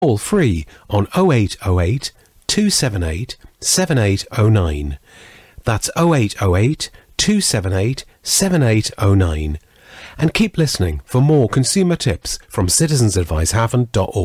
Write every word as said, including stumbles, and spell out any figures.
Call free on oh eight oh eight, two seven eight, seven eight oh nine. That's oh eight oh eight, two seven eight, seven eight oh nine. And keep listening for more consumer tips from citizens advice haven dot org.